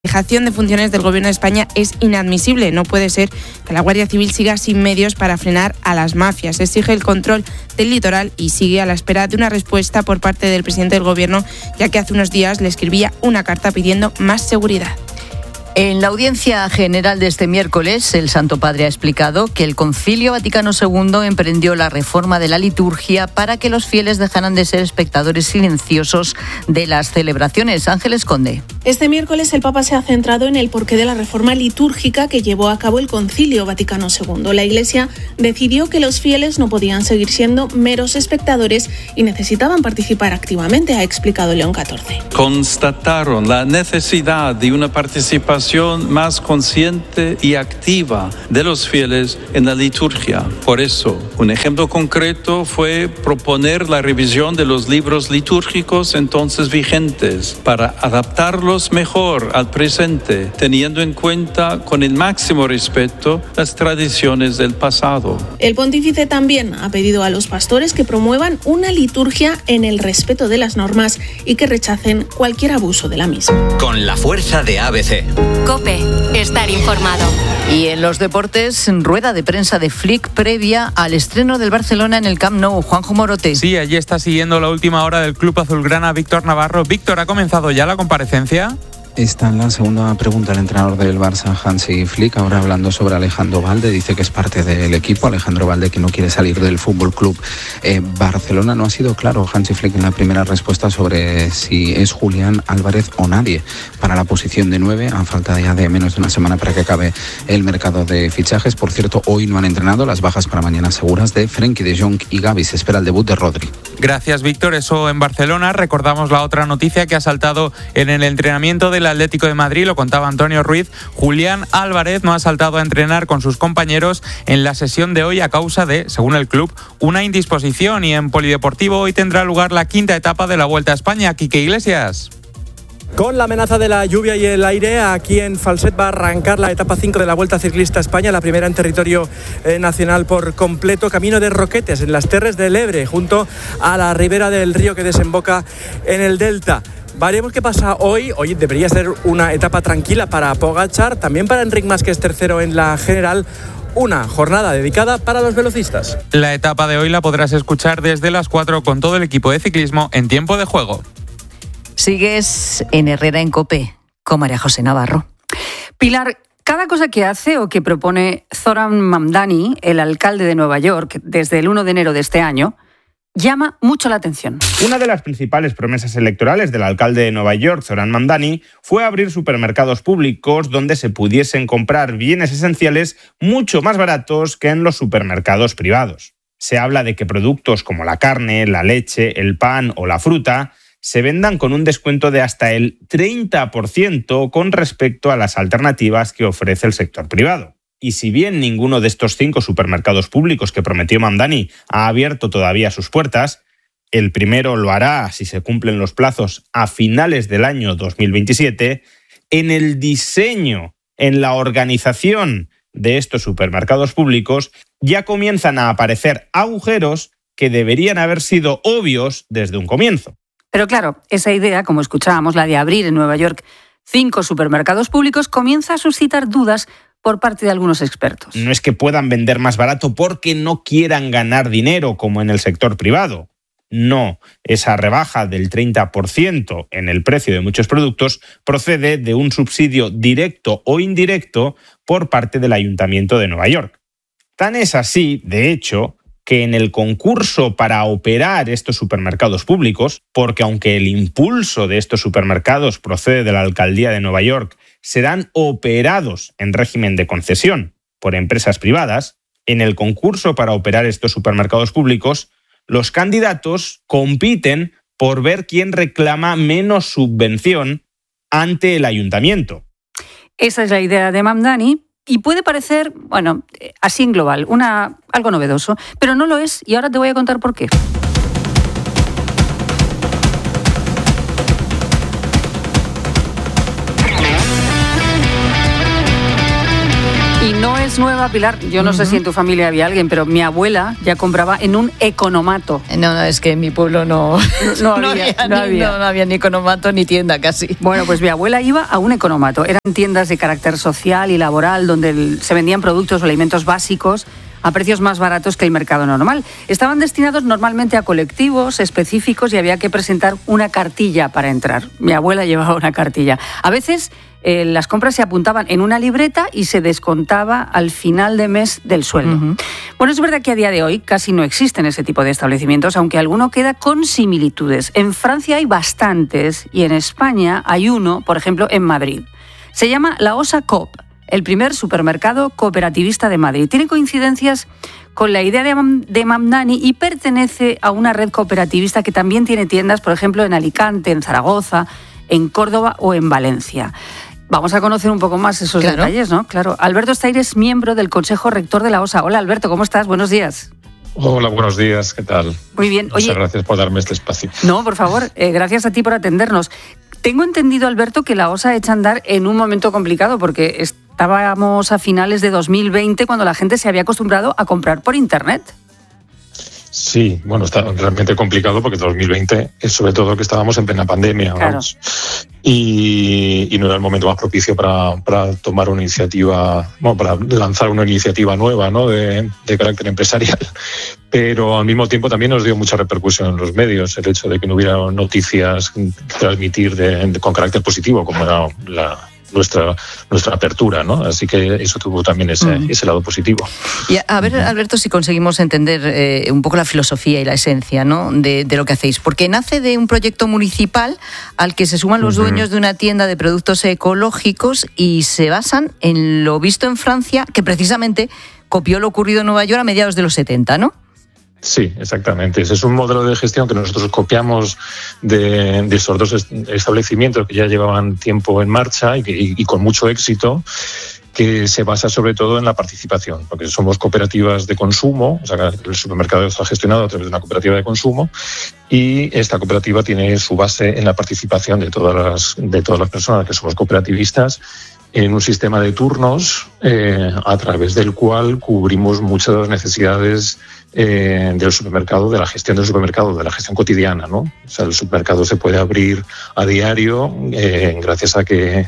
dejación de funciones del Gobierno de España es inadmisible. No puede ser que la Guardia Civil siga sin medios para frenar a las mafias. Exige el control del litoral y sigue a la espera de una respuesta por parte del presidente del Gobierno, ya que hace unos días le escribía una carta pidiendo más seguridad. En la audiencia general de este miércoles, el Santo Padre ha explicado que el Concilio Vaticano II emprendió la reforma de la liturgia para que los fieles dejaran de ser espectadores silenciosos de las celebraciones. Ángeles Conde. Este miércoles el Papa se ha centrado en el porqué de la reforma litúrgica que llevó a cabo el Concilio Vaticano II. La Iglesia decidió que los fieles no podían seguir siendo meros espectadores y necesitaban participar activamente, ha explicado León XIV. Constataron la necesidad de una participación más consciente y activa de los fieles en la liturgia. Por eso, un ejemplo concreto fue proponer la revisión de los libros litúrgicos entonces vigentes para adaptarlos mejor al presente, teniendo en cuenta con el máximo respeto las tradiciones del pasado. El pontífice también ha pedido a los pastores que promuevan una liturgia en el respeto de las normas y que rechacen cualquier abuso de la misma. Con la fuerza de ABC. COPE, estar informado. Y en los deportes, rueda de prensa de Flick previa al estreno del Barcelona en el Camp Nou. Juanjo Morote. Sí, allí está siguiendo la última hora del club azulgrana Víctor Navarro. Víctor, ¿ha comenzado ya la comparecencia? Está en la segunda pregunta el entrenador del Barça, Hansi Flick, ahora hablando sobre Alejandro Valde. Dice que es parte del equipo. Alejandro Valde, que no quiere salir del Fútbol Club Barcelona. No ha sido claro Hansi Flick en la primera respuesta sobre si es Julián Álvarez o nadie para la posición de 9, a falta ya de menos de una semana para que acabe el mercado de fichajes. Por cierto, hoy no han entrenado, las bajas para mañana seguras de Frenkie de Jong y Gavi. Se espera el debut de Rodri. Gracias, Víctor. Eso en Barcelona. Recordamos la otra noticia que ha saltado en el entrenamiento del Atlético de Madrid, lo contaba Antonio Ruiz. Julián Álvarez no ha saltado a entrenar con sus compañeros en la sesión de hoy a causa de, según el club, una indisposición. Y en Polideportivo hoy tendrá lugar la quinta etapa de la Vuelta a España. Quique Iglesias. Con la amenaza de la lluvia y el aire, aquí en Falset va a arrancar la etapa 5 de la Vuelta Ciclista a España, la primera en territorio nacional por completo, camino de Roquetes, en las Terres del Ebre, junto a la ribera del río que desemboca en el Delta. Veremos qué pasa hoy. Hoy debería ser una etapa tranquila para Pogačar, también para Enric Mas, que es tercero en la general. Una jornada dedicada para los velocistas. La etapa de hoy la podrás escuchar desde las 4 con todo el equipo de ciclismo en tiempo de juego. Sigues en Herrera en COPE con María José Navarro. Pilar, cada cosa que hace o que propone Zoran Mamdani, el alcalde de Nueva York, desde el 1 de enero de este año, llama mucho la atención. Una de las principales promesas electorales del alcalde de Nueva York, Zoran Mamdani, fue abrir supermercados públicos donde se pudiesen comprar bienes esenciales mucho más baratos que en los supermercados privados. Se habla de que productos como la carne, la leche, el pan o la fruta se vendan con un descuento de hasta el 30% con respecto a las alternativas que ofrece el sector privado. Y si bien ninguno de estos 5 supermercados públicos que prometió Mamdani ha abierto todavía sus puertas, el primero lo hará, si se cumplen los plazos, a finales del año 2027, en el diseño, en la organización de estos supermercados públicos, ya comienzan a aparecer agujeros que deberían haber sido obvios desde un comienzo. Pero claro, esa idea, como escuchábamos, la de abrir en Nueva York 5 supermercados públicos, comienza a suscitar dudas por parte de algunos expertos. No es que puedan vender más barato porque no quieran ganar dinero como en el sector privado. No, esa rebaja del 30% en el precio de muchos productos procede de un subsidio directo o indirecto por parte del Ayuntamiento de Nueva York. Tan es así, de hecho, que en el concurso para operar estos supermercados públicos, porque aunque el impulso de estos supermercados procede de la Alcaldía de Nueva York, serán operados en régimen de concesión por empresas privadas, en el concurso para operar estos supermercados públicos, los candidatos compiten por ver quién reclama menos subvención ante el ayuntamiento. Esa es la idea de Mamdani. Y puede parecer, bueno, así en global, algo novedoso, pero no lo es, y ahora te voy a contar por qué. Y no es nueva, Pilar. Yo no sé si en tu familia había alguien, pero mi abuela ya compraba en un economato. No, es que en mi pueblo no había ni economato ni tienda casi. Bueno, pues mi abuela iba a un economato. Eran tiendas de carácter social y laboral donde se vendían productos o alimentos básicos a precios más baratos que el mercado normal. Estaban destinados normalmente a colectivos específicos y había que presentar una cartilla para entrar. Mi abuela llevaba una cartilla. A veces las compras se apuntaban en una libreta y se descontaba al final de mes del sueldo. Bueno, es verdad que a día de hoy casi no existen ese tipo de establecimientos, aunque alguno queda con similitudes. En Francia hay bastantes y en España hay uno, por ejemplo, en Madrid. Se llama La Osa Coop, el primer supermercado cooperativista de Madrid. Tiene coincidencias con la idea de Mamdani y pertenece a una red cooperativista que también tiene tiendas, por ejemplo, en Alicante, en Zaragoza, en Córdoba o en Valencia. Vamos a conocer un poco más esos detalles, ¿no? Claro. Alberto Estaire es miembro del Consejo Rector de la OSA. Hola, Alberto, ¿cómo estás? Buenos días. Hola, buenos días, ¿qué tal? Muy bien. Muchas gracias por darme este espacio. No, por favor, gracias a ti por atendernos. Tengo entendido, Alberto, que la OSA echa a andar en un momento complicado porque estábamos a finales de 2020 cuando la gente se había acostumbrado a comprar por Internet. Sí, bueno, está realmente complicado porque 2020 es sobre todo que estábamos en plena pandemia, claro. Vamos, y no era el momento más propicio para tomar una iniciativa, bueno, para lanzar una iniciativa nueva, ¿no? de carácter empresarial. Pero al mismo tiempo también nos dio mucha repercusión en los medios el hecho de que no hubiera noticias que transmitir con carácter positivo, como era nuestra apertura, ¿no? Así que eso tuvo también ese lado positivo. Y a ver, Alberto, si conseguimos entender un poco la filosofía y la esencia, ¿no? de lo que hacéis. Porque nace de un proyecto municipal al que se suman los dueños de una tienda de productos ecológicos y se basan en lo visto en Francia, que precisamente copió lo ocurrido en Nueva York a mediados de los 70, ¿no? Sí, exactamente. Ese es un modelo de gestión que nosotros copiamos de estos dos establecimientos que ya llevaban tiempo en marcha y con mucho éxito, que se basa sobre todo en la participación, porque somos cooperativas de consumo, o sea, el supermercado está gestionado a través de una cooperativa de consumo y esta cooperativa tiene su base en la participación de todas las personas que somos cooperativistas en un sistema de turnos a través del cual cubrimos muchas de las necesidades del supermercado, de la gestión del supermercado, de la gestión cotidiana, ¿no? O sea, el supermercado se puede abrir a diario gracias a que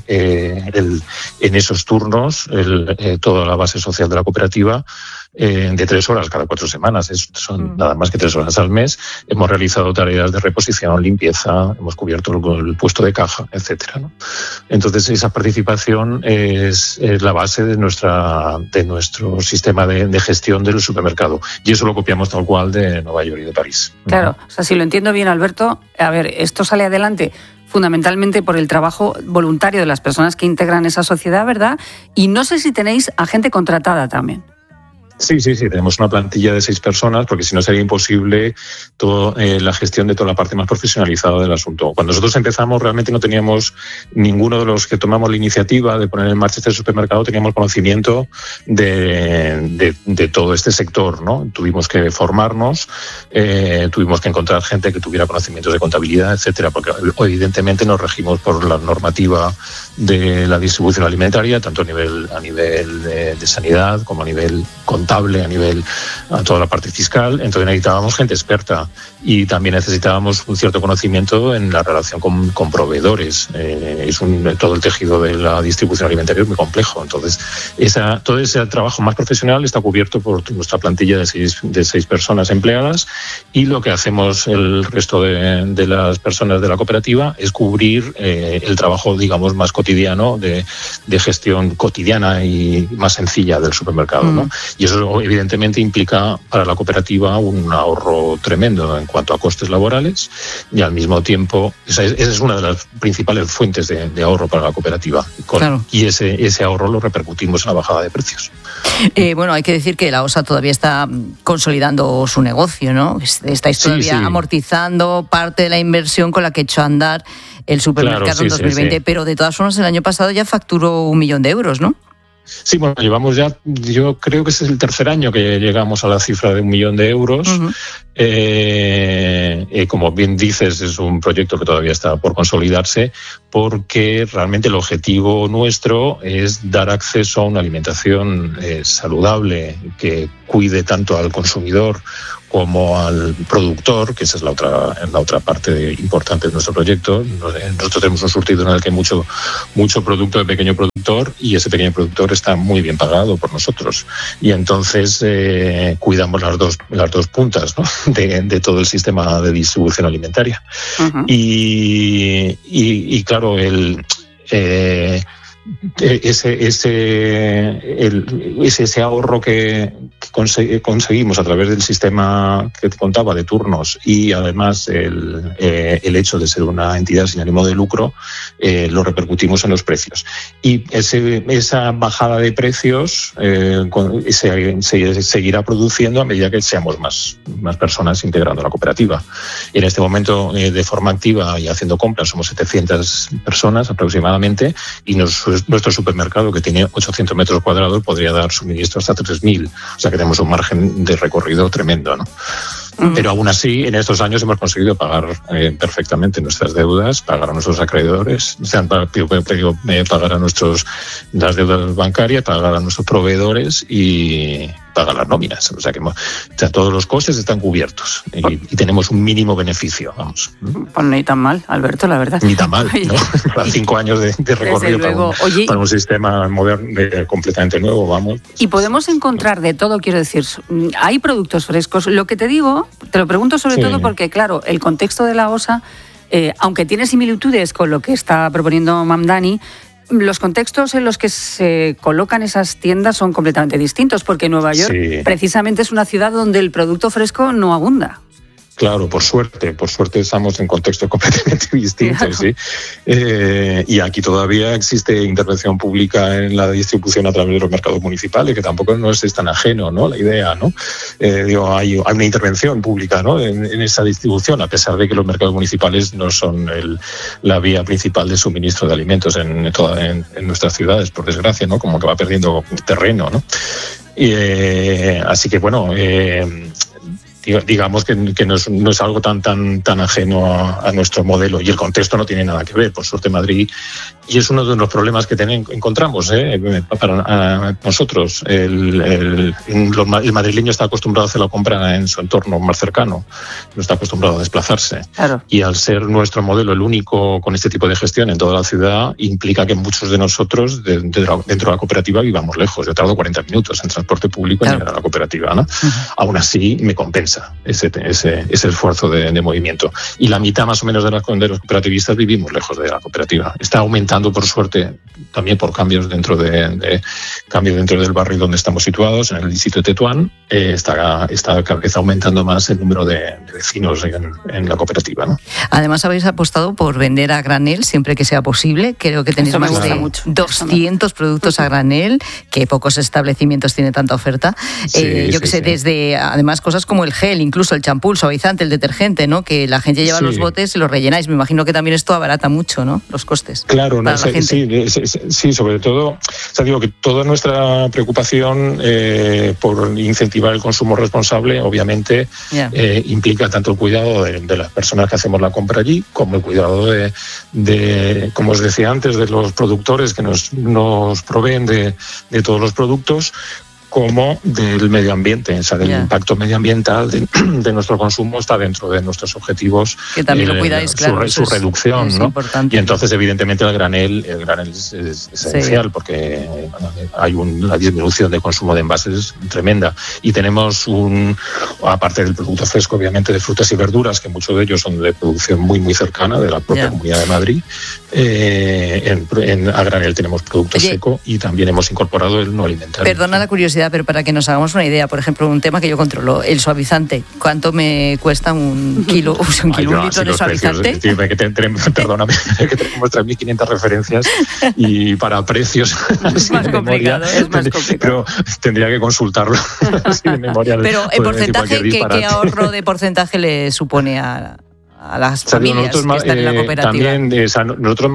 en esos turnos toda la base social de la cooperativa de 3 horas cada 4 semanas, son nada más que 3 horas al mes. Hemos realizado tareas de reposición, limpieza, hemos cubierto el puesto de caja, etcétera, ¿no? Entonces esa participación es la base de nuestro sistema de gestión del supermercado y eso lo copiamos tal cual de Nueva York y de París. Claro, o sea, si lo entiendo bien, Alberto, a ver, esto sale adelante fundamentalmente por el trabajo voluntario de las personas que integran esa sociedad, ¿verdad? Y no sé si tenéis a gente contratada también. Sí, tenemos una plantilla de 6 personas porque si no sería imposible la gestión de toda la parte más profesionalizada del asunto. Cuando nosotros empezamos realmente no teníamos, ninguno de los que tomamos la iniciativa de poner en marcha este supermercado teníamos conocimiento de todo este sector, ¿no? Tuvimos que formarnos, tuvimos que encontrar gente que tuviera conocimientos de contabilidad, etcétera, porque evidentemente nos regimos por la normativa de la distribución alimentaria, tanto a nivel de sanidad como a nivel contable, a toda la parte fiscal. Entonces necesitábamos gente experta y también necesitábamos un cierto conocimiento en la relación con proveedores. Todo el tejido de la distribución alimentaria es muy complejo. Entonces todo ese trabajo más profesional está cubierto por nuestra plantilla de 6 personas empleadas y lo que hacemos el resto de las personas de la cooperativa es cubrir el trabajo, digamos, más cotidiano de gestión cotidiana y más sencilla del supermercado, ¿no? Y eso evidentemente implica para la cooperativa un ahorro tremendo en cuanto a costes laborales y al mismo tiempo esa es una de las principales fuentes de ahorro para la cooperativa. Claro. Y ese ahorro lo repercutimos en la bajada de precios. Bueno, hay que decir que la OSA todavía está consolidando su negocio, ¿no? Estáis todavía amortizando parte de la inversión con la que echó a andar el supermercado en 2020, pero de todas formas el año pasado ya facturó 1 millón de euros, ¿no? Sí, bueno, llevamos ya, yo creo que ese es el tercer año que llegamos a la cifra de 1 millón de euros. Como bien dices, es un proyecto que todavía está por consolidarse, porque realmente el objetivo nuestro es dar acceso a una alimentación saludable, que cuide tanto al consumidor como al productor, que esa es la otra parte importante de nuestro proyecto. Nosotros tenemos un surtido en el que hay mucho producto de pequeño productor, y ese pequeño productor está muy bien pagado por nosotros. Y entonces cuidamos las dos puntas, ¿no? de todo el sistema de distribución alimentaria. Uh-huh. Y claro, ese ahorro que conseguimos a través del sistema que te contaba de turnos, y además el hecho de ser una entidad sin ánimo de lucro, lo repercutimos en los precios. Y esa bajada de precios se seguirá produciendo a medida que seamos más personas integrando la cooperativa. En este momento, de forma activa y haciendo compras, somos 700 personas aproximadamente, y nuestro supermercado, que tiene 800 metros cuadrados, podría dar suministro hasta 3.000. O sea que tenemos un margen de recorrido tremendo, ¿no? Pero aún así, en estos años hemos conseguido pagar perfectamente nuestras deudas, pagar a nuestros acreedores, pagar a las deudas bancarias, pagar a nuestros proveedores y pagar las nóminas. O sea que todos los costes están cubiertos y tenemos un mínimo beneficio, vamos. Pues ni tan mal, Alberto, la verdad. Ni tan mal, ¿no? Para 5 años de recorrido para un sistema moderno, completamente nuevo, vamos. Y podemos encontrar de todo, quiero decir, hay productos frescos. Lo que te digo, te lo pregunto sobre todo porque, claro, el contexto de la OSA, aunque tiene similitudes con lo que está proponiendo Mamdani, los contextos en los que se colocan esas tiendas son completamente distintos, porque Nueva York precisamente es una ciudad donde el producto fresco no abunda. Claro, por suerte estamos en contextos completamente distintos, claro. ¿Sí? Y aquí todavía existe intervención pública en la distribución a través de los mercados municipales, que tampoco nos es tan ajeno, ¿no? La idea, ¿no? Hay una intervención pública, ¿no? en esa distribución, a pesar de que los mercados municipales no son la vía principal de suministro de alimentos en nuestras ciudades, por desgracia, ¿no? Como que va perdiendo terreno, ¿no? Así que bueno. Digamos que no es algo tan ajeno a nuestro modelo, y el contexto no tiene nada que ver. Por suerte, Madrid, y es uno de los problemas que encontramos para nosotros. El madrileño está acostumbrado a hacer la compra en su entorno más cercano, no está acostumbrado a desplazarse. Claro. Y al ser nuestro modelo el único con este tipo de gestión en toda la ciudad, implica que muchos de nosotros dentro de la cooperativa vivamos lejos. Yo tardo 40 minutos en transporte público en llegar a la cooperativa, ¿no? Uh-huh. Aún así, me compensa ese esfuerzo de movimiento. Y la mitad más o menos de los cooperativistas vivimos lejos de la cooperativa. Está aumentando, por suerte, también por cambios dentro del barrio donde estamos situados, en el distrito de Tetuán. Está cada vez aumentando más el número de vecinos en la cooperativa, ¿no? Además, habéis apostado por vender a granel siempre que sea posible. Creo que tenéis más de 200 productos a granel, que pocos establecimientos tienen tanta oferta. Desde, además, cosas como el gel, incluso el champú, el suavizante, el detergente, ¿no? Que la gente lleva los botes y los rellenáis. Me imagino que también esto abarata mucho, ¿no? Los costes. Claro, sí, sobre todo, o sea, digo que toda nuestra preocupación por incentivar el consumo responsable, obviamente, implica tanto el cuidado de las personas que hacemos la compra allí, como el cuidado de como os decía antes, de los productores que nos proveen de todos los productos, como del medio ambiente, o sea, del impacto medioambiental de nuestro consumo está dentro de nuestros objetivos. Que también lo cuidáis, claro. Su reducción, ¿no? Importante. Y entonces, evidentemente, el granel es esencial, porque hay una disminución de consumo de envases tremenda. Y tenemos aparte del producto fresco, obviamente, de frutas y verduras, que muchos de ellos son de producción muy, muy cercana de la propia Comunidad de Madrid. A granel tenemos producto seco, y también hemos incorporado el no alimentario. Perdona la curiosidad, pero para que nos hagamos una idea, por ejemplo, un tema que yo controlo, el suavizante. ¿Cuánto me cuesta un litro de suavizante? Perdóname, que tenemos 3.500 referencias y para precios es más complicado. Pero tendría que consultarlo de memoria. Pero el porcentaje, ¿qué ahorro de porcentaje le supone a a las familias que están en la cooperativa. También, nosotros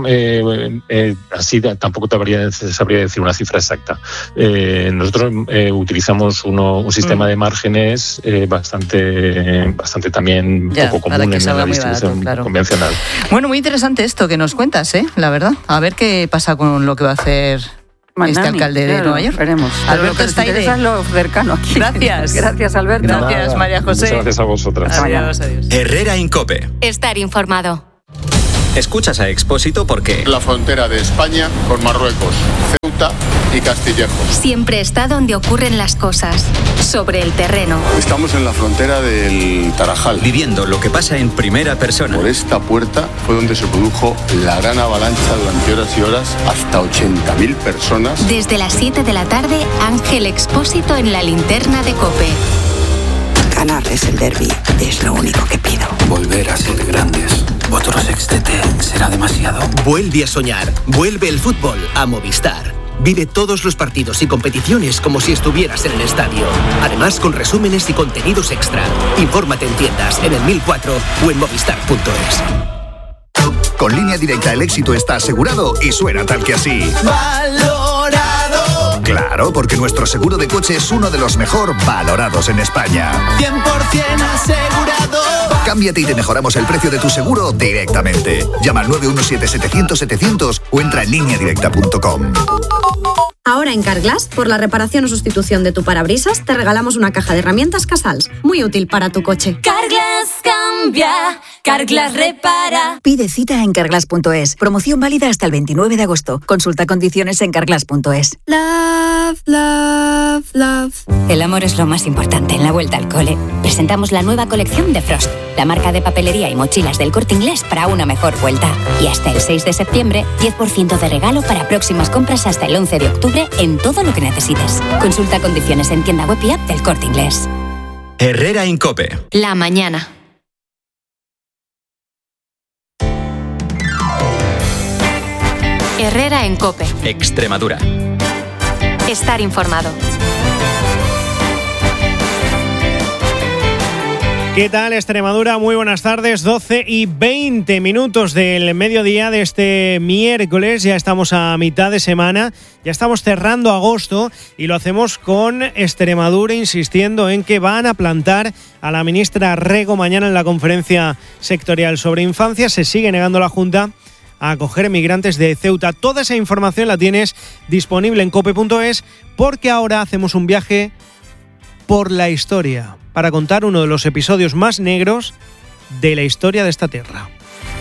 así tampoco sabría decir una cifra exacta. Nosotros utilizamos un sistema de márgenes bastante también poco común en la distribución convencional. Bueno, muy interesante esto que nos cuentas, la verdad. A ver qué pasa con lo que va a hacer este alcalde de Nueva York. Veremos. Alberto Estaide. Es lo cercano aquí. Gracias. Gracias, Alberto. Gracias, María José. Muchas gracias a vosotras. Adiós. Herrera en COPE. Estar informado. Escuchas a Expósito porque la frontera de España con Marruecos, Ceuta y Castillejo. Siempre está donde ocurren las cosas, sobre el terreno. Estamos en la frontera del Tarajal. Viviendo lo que pasa en primera persona. Por esta puerta fue donde se produjo la gran avalancha durante horas y horas, hasta 80.000 personas. Desde las 7 de la tarde, Ángel Expósito en la linterna de COPE. Ganarles el derbi es lo único que pido. Volver a ser grandes. Otro sextete será demasiado. Vuelve a soñar. Vuelve el fútbol a Movistar. Vive todos los partidos y competiciones como si estuvieras en el estadio. Además, con resúmenes y contenidos extra. Infórmate en tiendas, en el 1004 o en movistar.es. Con Línea Directa el éxito está asegurado y suena tal que así. ¡Valorado! Claro, porque nuestro seguro de coche es uno de los mejor valorados en España. 100% asegurado. Cámbiate y te mejoramos el precio de tu seguro directamente. Llama al 917-700-700 o entra en lineadirecta.com. Ahora en Carglass, por la reparación o sustitución de tu parabrisas, te regalamos una caja de herramientas Casals, muy útil para tu coche. Carglass cambia, Carglass repara. Pide cita en carglass.es. Promoción válida hasta el 29 de agosto. Consulta condiciones en carglass.es. Love, love, love. El amor es lo más importante en la vuelta al cole. Presentamos la nueva colección de Frost, la marca de papelería y mochilas del Corte Inglés para una mejor vuelta. Y hasta el 6 de septiembre, 10% de regalo para próximas compras hasta el 11 de octubre en todo lo que necesites. Consulta condiciones en tienda web y app del Corte Inglés. Herrera en COPE. La mañana. Herrera en COPE. Extremadura. Estar informado. ¿Qué tal, Extremadura? Muy buenas tardes, 12:20 del mediodía de este miércoles. Ya estamos a mitad de semana, ya estamos cerrando agosto y lo hacemos con Extremadura insistiendo en que van a plantar a la ministra Rego mañana en la conferencia sectorial sobre infancia. Se sigue negando la Junta a acoger migrantes de Ceuta. Toda esa información la tienes disponible en cope.es porque ahora hacemos un viaje por la historia para contar uno de los episodios más negros de la historia de esta tierra.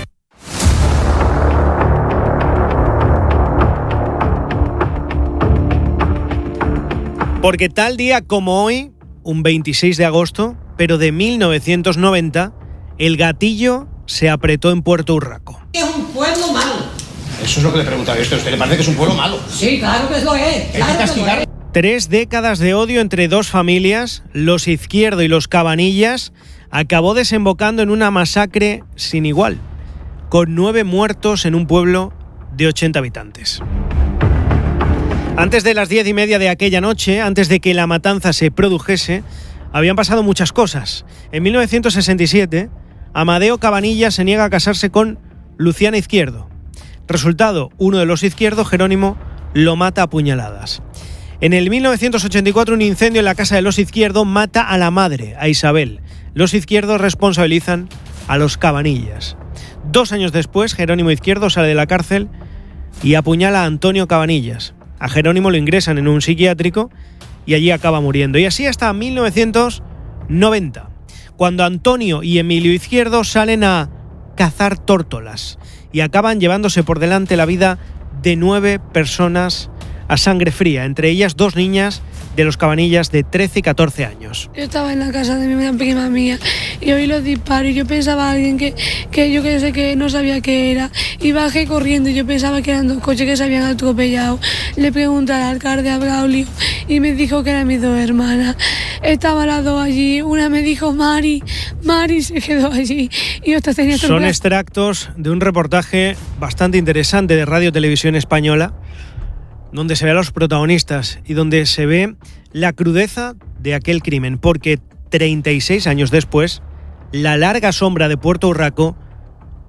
Porque tal día como hoy, un 26 de agosto, pero de 1990, el gatillo se apretó en Puerto Urraco. Es un pueblo malo. Eso es lo que le preguntaba yo. ¿A usted le parece que es un pueblo malo? Sí, claro que lo es. Claro que lo es. 3 décadas de odio entre dos familias, los Izquierdo y los Cabanillas, acabó desembocando en una masacre sin igual, con 9 muertos en un pueblo de 80 habitantes. Antes de las 10:30 de aquella noche, antes de que la matanza se produjese, habían pasado muchas cosas. En 1967, Amadeo Cabanillas se niega a casarse con Luciana Izquierdo. Resultado, uno de los Izquierdo, Jerónimo, lo mata a puñaladas. En el 1984, un incendio en la casa de los Izquierdo mata a la madre, a Isabel. Los Izquierdo responsabilizan a los Cabanillas. 2 años después, Jerónimo Izquierdo sale de la cárcel y apuñala a Antonio Cabanillas. A Jerónimo lo ingresan en un psiquiátrico y allí acaba muriendo. Y así hasta 1990, cuando Antonio y Emilio Izquierdo salen a cazar tórtolas y acaban llevándose por delante la vida de 9 personas a sangre fría, entre ellas 2 niñas de los Cabanillas de 13 y 14 años. Yo estaba en la casa de mi prima mía y oí los disparos y yo pensaba a alguien que yo que sé que no sabía qué era y bajé corriendo y yo pensaba que eran 2 coches que se habían atropellado. Le pregunté al alcalde, a Braulio, y me dijo que eran mis 2 hermanas. Estaban las 2 allí, una me dijo Mari se quedó allí y otra tenía... Son extractos de un reportaje bastante interesante de Radio Televisión Española, donde se ve a los protagonistas y donde se ve la crudeza de aquel crimen, porque 36 años después, la larga sombra de Puerto Urraco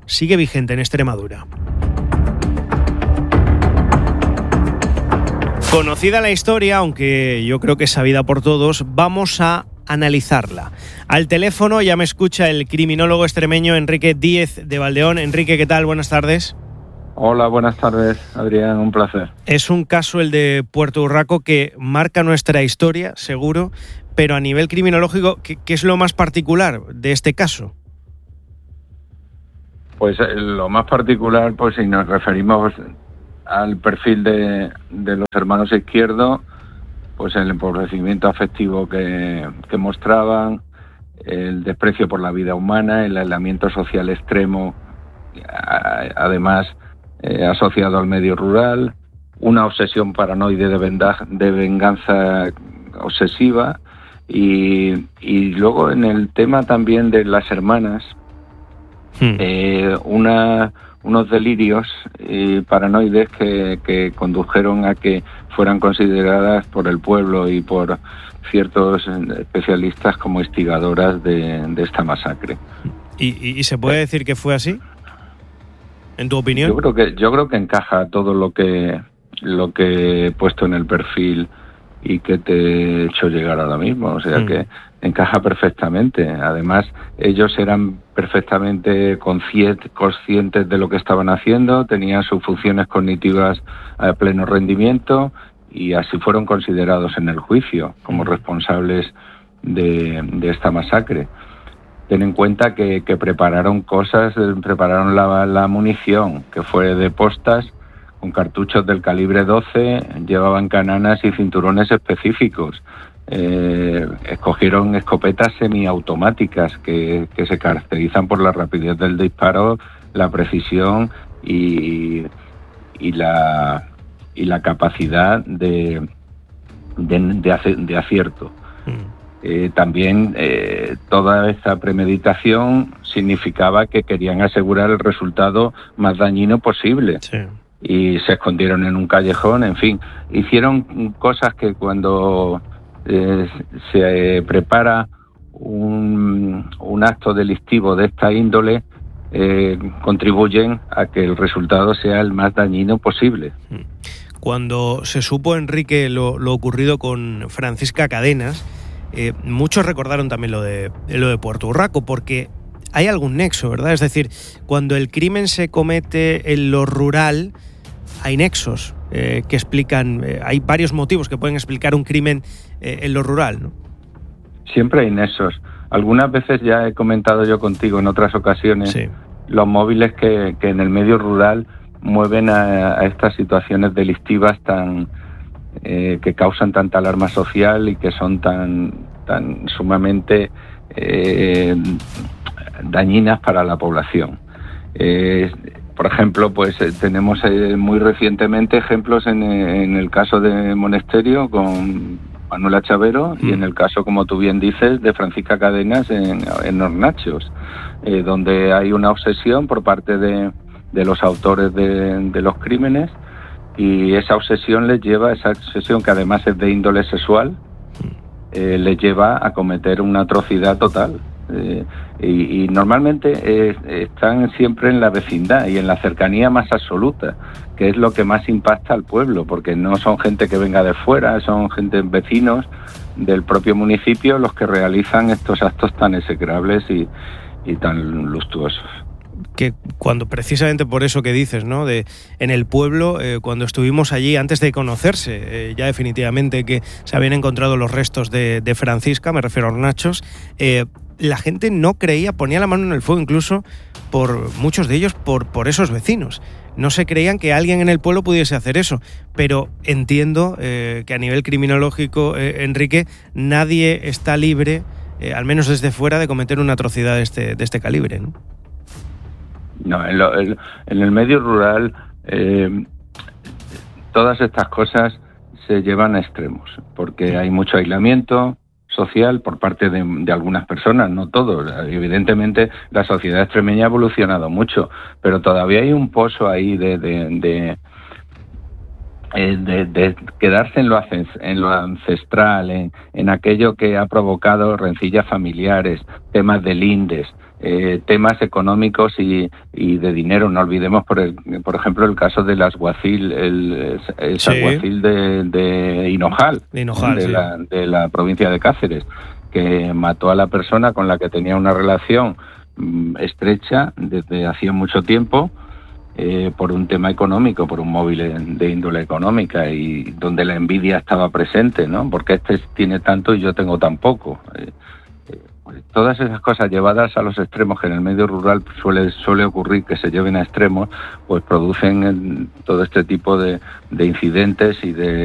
sigue vigente en Extremadura. Conocida la historia, aunque yo creo que es sabida por todos, vamos a analizarla. Al teléfono ya me escucha el criminólogo extremeño Enrique Díez de Valdeón. Enrique, ¿qué tal? Buenas tardes. Hola, buenas tardes, Adrián, un placer. Es un caso, el de Puerto Urraco, que marca nuestra historia, seguro, pero a nivel criminológico, ¿qué es lo más particular de este caso? Pues lo más particular, pues si nos referimos al perfil de los hermanos Izquierdo, pues el empobrecimiento afectivo que mostraban, el desprecio por la vida humana, el aislamiento social extremo, además asociado al medio rural, una obsesión paranoide de venganza obsesiva y luego en el tema también de las hermanas, unos delirios paranoides que condujeron a que fueran consideradas por el pueblo y por ciertos especialistas como instigadoras de esta masacre. ¿Y se puede decir que fue así? ¿En tu opinión? Yo creo que encaja todo lo que he puesto en el perfil y que te he hecho llegar ahora mismo, o sea que encaja perfectamente. Además, ellos eran perfectamente conscientes de lo que estaban haciendo, tenían sus funciones cognitivas a pleno rendimiento y así fueron considerados en el juicio como responsables de esta masacre. Ten en cuenta que prepararon la munición, que fue de postas, con cartuchos del calibre 12, llevaban cananas y cinturones específicos. Escogieron escopetas semiautomáticas que se caracterizan por la rapidez del disparo, la precisión y la capacidad de acierto. También toda esta premeditación significaba que querían asegurar el resultado más dañino posible. Sí. Y se escondieron en un callejón, en fin, hicieron cosas que cuando se prepara un acto delictivo de esta índole contribuyen a que el resultado sea el más dañino posible. Cuando se supo, Enrique, lo ocurrido con Francisca Cadenas, muchos recordaron también lo de Puerto Urraco, porque hay algún nexo, ¿verdad? Es decir, cuando el crimen se comete en lo rural, hay nexos que explican, hay varios motivos que pueden explicar un crimen en lo rural, ¿no? Siempre hay nexos. Algunas veces ya he comentado yo contigo en otras ocasiones, sí, los móviles que en el medio rural mueven a estas situaciones delictivas que causan tanta alarma social y que son tan sumamente dañinas para la población. Por ejemplo, pues tenemos muy recientemente ejemplos en el caso de Monesterio con Manuela Chavero y en el caso, como tú bien dices, de Francisca Cadenas en Hornachos, donde hay una obsesión por parte de los autores de los crímenes y esa obsesión que además es de índole sexual, les lleva a cometer una atrocidad total. Y normalmente están siempre en la vecindad y en la cercanía más absoluta, que es lo que más impacta al pueblo, porque no son gente que venga de fuera, son vecinos del propio municipio los que realizan estos actos tan execrables y tan luctuosos. Que cuando precisamente por eso que dices, ¿no? En el pueblo, cuando estuvimos allí antes de conocerse, ya definitivamente que se habían encontrado los restos de Francisca, me refiero a Hornachos, la gente no creía, ponía la mano en el fuego incluso por muchos de ellos por esos vecinos. No se creían que alguien en el pueblo pudiese hacer eso, pero entiendo que a nivel criminológico, Enrique, nadie está libre, al menos desde fuera, de cometer una atrocidad de este calibre, ¿no? No, en el medio rural todas estas cosas se llevan a extremos, porque hay mucho aislamiento social por parte de algunas personas, no todos. Evidentemente la sociedad extremeña ha evolucionado mucho, pero todavía hay un pozo ahí de de quedarse en lo ancestral, en aquello que ha provocado rencillas familiares, temas de lindes, temas económicos y de dinero. No olvidemos, por ejemplo, el caso del alguacil, el alguacil de Hinojal, de la provincia de Cáceres, que mató a la persona con la que tenía una relación estrecha desde hacía mucho tiempo, por un tema económico, por un móvil de índole económica, y donde la envidia estaba presente, ¿no? Porque este tiene tanto y yo tengo tan poco. Todas esas cosas llevadas a los extremos, que en el medio rural suele ocurrir que se lleven a extremos, pues producen todo este tipo de incidentes y de